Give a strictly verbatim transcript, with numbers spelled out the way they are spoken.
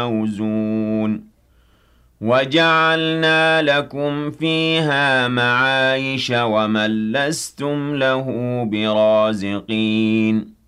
موزون وَجَعَلْنَا لَكُمْ فِيهَا مَعَايِشَ وَمَن لَّسْتُمْ لَهُ بِرَازِقِينَ